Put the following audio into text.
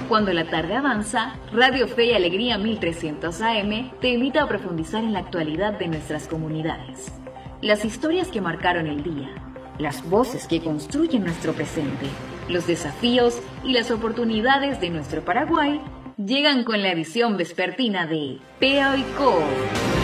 Cuando la tarde avanza, Radio Fe y Alegría 1300 AM te invita a profundizar en la actualidad de nuestras comunidades. Las historias que marcaron el día, las voces que construyen nuestro presente, los desafíos y las oportunidades de nuestro Paraguay llegan con la edición vespertina de Pea y Co.